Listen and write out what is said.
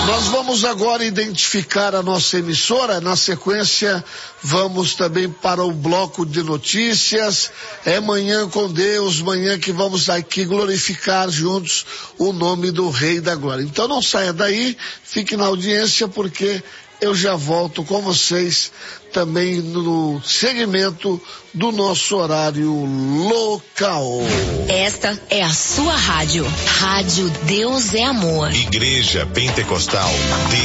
Nós vamos agora identificar a nossa emissora. Na sequência, vamos também para o bloco de notícias. É Manhã com Deus, manhã que vamos aqui glorificar juntos o nome do Rei da Glória. Então não saia daí, fique na audiência, porque eu já volto com vocês também no segmento do nosso horário local. Esta é a sua rádio. Rádio Deus é Amor. Igreja Pentecostal